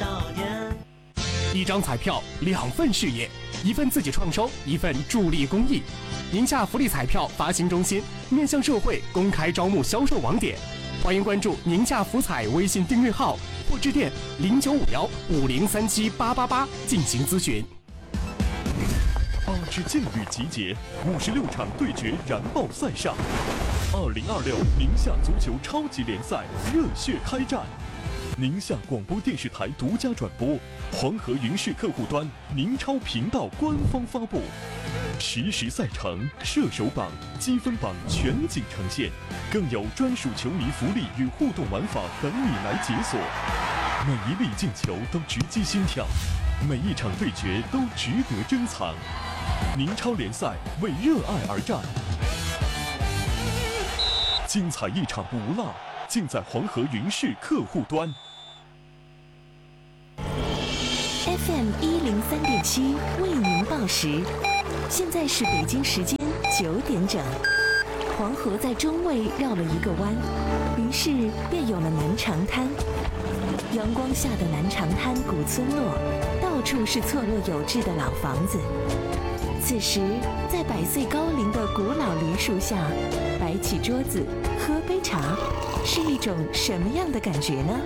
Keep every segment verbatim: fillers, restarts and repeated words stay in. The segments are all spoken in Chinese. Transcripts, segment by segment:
少年。 一张彩票，两份事业，一份自己创收，一份助力公益。宁夏福利彩票发行中心面向社会公开招募销售网点，欢迎关注宁夏福彩微信订阅号或致电零九五幺五零三七八八八进行咨询。 八支劲旅集结，五十六场对决燃爆赛上。二零二六宁夏足球超级联赛热血开战，宁夏广播电视台独家转播，黄河云视客户端、宁超频道官方发布，实时赛程、射手榜、积分榜全景呈现，更有专属球迷福利与互动玩法等你来解锁。每一粒进球都直击心跳，每一场对决都值得珍藏。宁超联赛为热爱而战，精彩一场不落，尽在黄河云视客户端。 F M 一零三点七为您报时，现在是北京时间九点整。黄河在中卫绕了一个弯，于是便有了南长滩。阳光下的南长滩古村落，到处是错落有致的老房子。此时，在百岁高龄的古老梨树下，摆起桌子，喝杯茶，是一种什么样的感觉呢？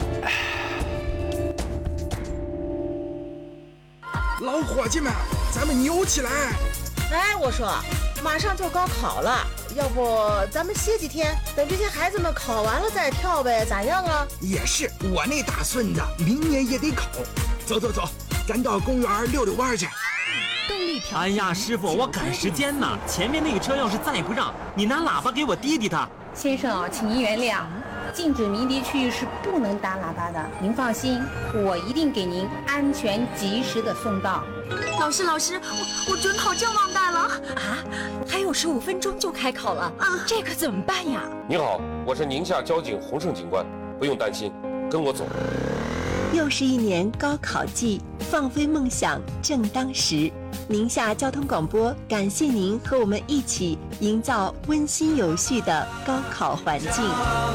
老伙计们，咱们扭起来！ 哎，我说，马上就高考了，要不咱们歇几天，等这些孩子们考完了再跳呗，咋样啊？ 也是，我那大孙子明年也得考。走走走，咱到公园溜溜弯去。 动力条。 哎呀，师傅，我赶时间呢，前面那个车要是再不让，你拿喇叭给我滴滴他。 先生啊，请您原谅，禁止鸣笛区域是不能打喇叭的。您放心，我一定给您安全及时的送到。 老师，老师，我我准考证忘带了啊！ 还有十五分钟就开考了，啊，这可怎么办呀？ 您好，我是宁夏交警洪胜警官，不用担心，跟我走。 又是一年高考季，放飞梦想正当时。宁夏交通广播感谢您和我们一起营造温馨有序的高考环境。